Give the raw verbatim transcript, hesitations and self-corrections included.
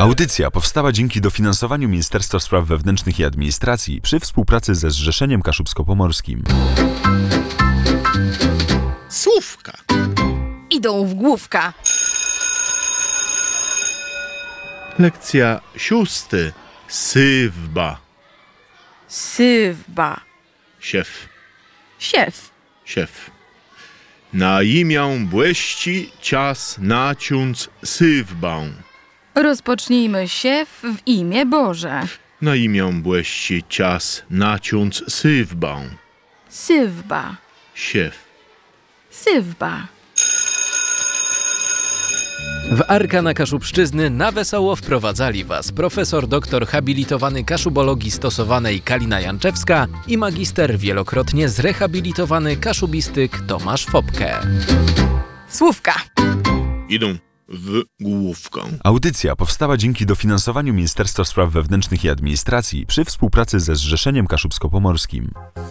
Audycja powstała dzięki dofinansowaniu Ministerstwa Spraw Wewnętrznych i Administracji przy współpracy ze Zrzeszeniem Kaszubsko-Pomorskim. Słówka. Idą w główka. Lekcja siósty. Sywba. Sywba. Siew. Siew. Siew. Na imię błeści cias naciąc sywbę. Rozpocznijmy siew w imię Boże. Na imię błeści cias naciąc sywbę. Sywba. Siew. Sywba. W Arkana Kaszubszczyzny na wesoło wprowadzali Was profesor doktor habilitowany kaszubologii stosowanej Kalina Janczewska i magister wielokrotnie zrehabilitowany kaszubistyk Tomasz Fopke. Słówka. Idą w główkę. Audycja powstała dzięki dofinansowaniu Ministerstwa Spraw Wewnętrznych i Administracji przy współpracy ze Zrzeszeniem Kaszubsko-Pomorskim.